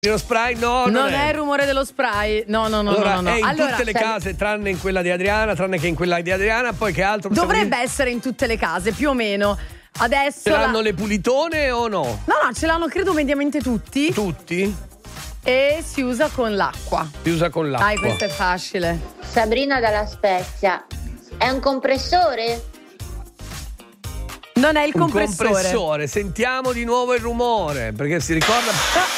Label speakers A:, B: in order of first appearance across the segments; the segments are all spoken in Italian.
A: Lo spray
B: non è il rumore dello spray. No.
A: Allora,
B: no.
A: È in tutte le case, tranne in quella di Adriana, tranne che in quella di Adriana. Poi che altro?
B: Dovrebbe essere in tutte le case, più o meno. Adesso
A: ce l'hanno le pulitone o no?
B: No, ce l'hanno credo mediamente tutti.
A: Tutti?
B: E si usa con l'acqua.
A: Si usa con l'acqua.
B: Dai, questo è facile.
C: Sabrina dalla Spezia. È un compressore?
B: Non è il compressore.
A: Un compressore. Sentiamo di nuovo il rumore, perché si ricorda.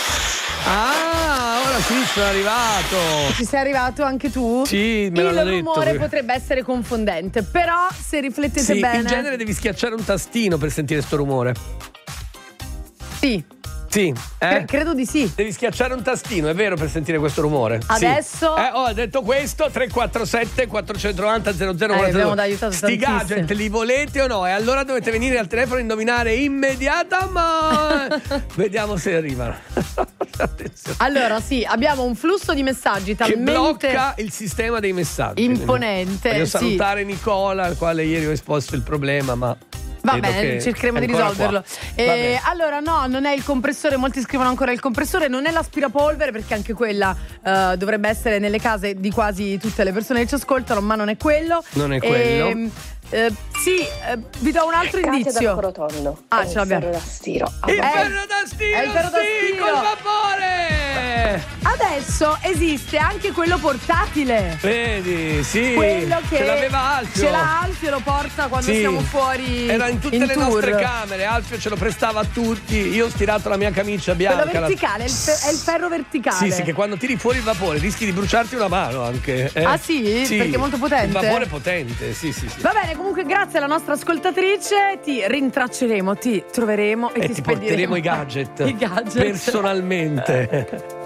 A: Ora sì, sono arrivato.
B: Ci sei arrivato anche tu?
A: Sì, me l'hanno detto.
B: Il rumore potrebbe essere confondente, però se riflettete bene.
A: In genere devi schiacciare un tastino per sentire sto rumore.
B: Sì.
A: Sì,
B: credo di sì.
A: Devi schiacciare un tastino, è vero, per sentire questo rumore.
B: Adesso
A: ho detto questo 347 490 0042.
B: Abbiamo aiutato
A: sti gadget li volete o no? E allora dovete venire al telefono e indovinare immediatamente. Vediamo se arrivano.
B: Allora sì, abbiamo un flusso di messaggi talmente
A: che blocca il sistema dei messaggi.
B: Imponente.
A: Voglio salutare Nicola, al quale ieri ho esposto il problema, ma
B: va bene, cercheremo di risolverlo. Allora, no, non è il compressore. Molti scrivono ancora il compressore. Non è l'aspirapolvere, perché anche quella dovrebbe essere nelle case di quasi tutte le persone che ci ascoltano, ma non è quello.
A: Non è quello.
B: Vi do un altro indizio.
C: Rotondo.
B: Ce l'abbiamo.
C: Il ferro da stiro.
A: Il ferro da stiro!
B: È il ferro da stiro!
A: Col vapore!
B: Adesso esiste anche quello portatile.
A: Vedi, sì.
B: Quello che
A: ce l'aveva Alfio.
B: Ce l'ha Alfio, lo porta quando siamo fuori.
A: Era in tutte le nostre camere. Alfio ce lo prestava a tutti. Io ho stirato la mia camicia bianca.
B: Quello verticale, è il ferro verticale.
A: Sì, che quando tiri fuori il vapore rischi di bruciarti una mano anche.
B: Ah sì? Perché è molto potente.
A: Il vapore è potente, sì.
B: Va bene, comunque grazie alla nostra ascoltatrice ti rintracceremo, ti troveremo e ti
A: porteremo i gadget. Personalmente.